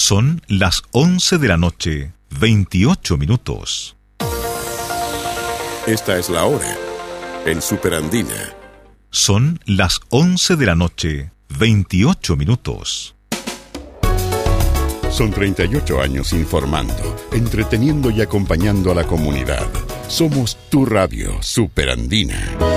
Son las 11 de la noche, 28 minutos. Esta es la hora en Superandina. Son las 11 de la noche, 28 minutos. Son 38 años informando, entreteniendo y acompañando a la comunidad. Somos tu radio Superandina.